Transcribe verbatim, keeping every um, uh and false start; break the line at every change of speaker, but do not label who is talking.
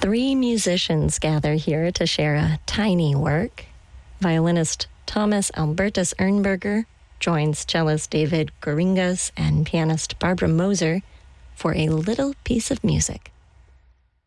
Three musicians gather here to share a tiny work. Violinist Thomas Albertus Ernberger joins cellist David Goringas and pianist Barbara Moser for a little piece of music.